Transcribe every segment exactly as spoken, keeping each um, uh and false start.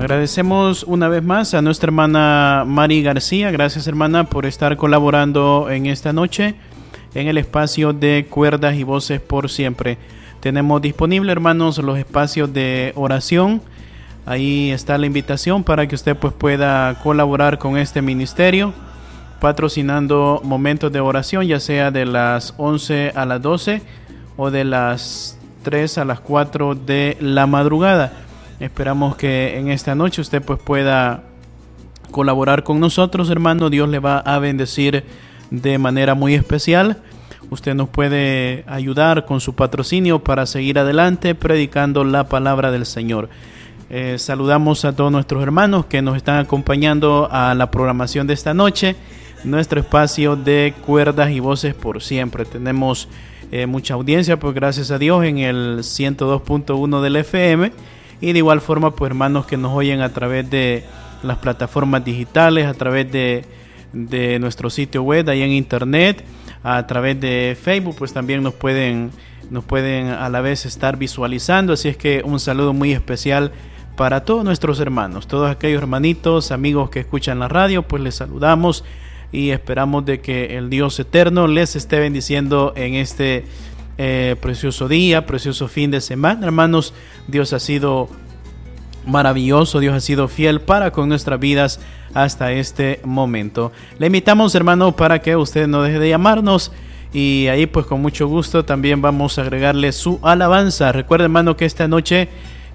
Agradecemos una vez más a nuestra hermana Mari García. Gracias, hermana, por estar colaborando en esta noche en el espacio de Cuerdas y Voces por Siempre. Tenemos disponible, hermanos, los espacios de oración. Ahí está la invitación para que usted pues pueda colaborar con este ministerio, patrocinando momentos de oración, ya sea de las once a las doce o de las tres a las cuatro de la madrugada. Esperamos que en esta noche usted pues pueda colaborar con nosotros, hermano. Dios le va a bendecir de manera muy especial. Usted nos puede ayudar con su patrocinio para seguir adelante predicando la palabra del Señor. Eh, saludamos a todos nuestros hermanos que nos están acompañando a la programación de esta noche, nuestro espacio de Cuerdas y Voces por Siempre. Tenemos eh, mucha audiencia, pues gracias a Dios, en el ciento dos punto uno del F M. Y de igual forma, pues hermanos que nos oyen a través de las plataformas digitales, a través de, de nuestro sitio web, ahí en internet, a través de Facebook, pues también nos pueden, nos pueden a la vez estar visualizando. Así es que un saludo muy especial para todos nuestros hermanos, todos aquellos hermanitos, amigos que escuchan la radio, pues les saludamos y esperamos de que el Dios eterno les esté bendiciendo en este Eh, precioso día, precioso fin de semana, hermanos. Dios ha sido maravilloso, Dios ha sido fiel para con nuestras vidas hasta este momento. Le invitamos, hermano, para que usted no deje de llamarnos y ahí pues con mucho gusto también vamos a agregarle su alabanza. Recuerde, hermano, que esta noche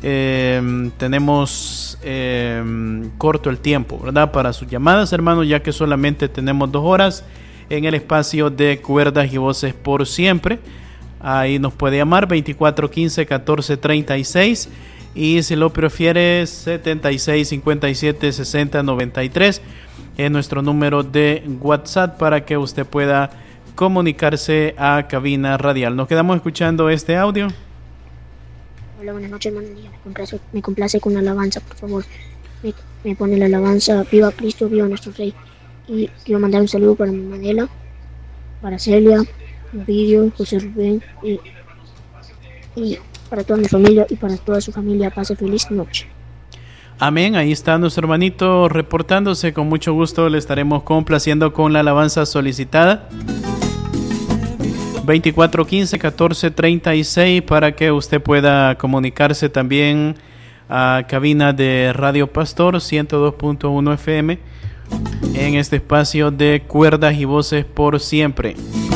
eh, tenemos eh, corto el tiempo, ¿verdad?, para sus llamadas, hermano, ya que solamente tenemos dos horas en el espacio de Cuerdas y Voces por Siempre. Ahí nos puede llamar veinticuatro quince catorce treinta y seis y si lo prefiere setenta y seis cincuenta y siete sesenta noventa y tres es nuestro número de WhatsApp para que usted pueda comunicarse a cabina radial. Nos quedamos escuchando este audio. Hola, buenas noches, hermano. Me complace, me complace con la alabanza, por favor. Me, me pone la alabanza: viva Cristo, viva nuestro Rey. Y quiero mandar un saludo para mi Manela, para Celia, Ovidio, José Rubén y, y para toda mi familia y para toda su familia. Pase feliz noche. Amén. Ahí está nuestro hermanito reportándose. Con mucho gusto le estaremos complaciendo con la alabanza solicitada. veinticuatro quince catorce treinta y seis para que usted pueda comunicarse también a cabina de Radio Pastor ciento dos punto uno F M en este espacio de Cuerdas y Voces por Siempre.